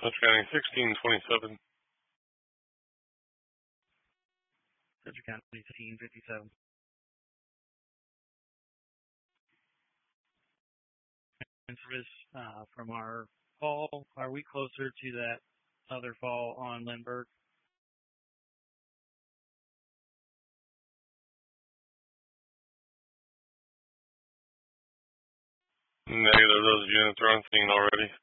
Dutch County 1627. Dutch County 1657. Service from our fall. Are we closer to that other fall on Lindbergh? Negative, those units are on scene already.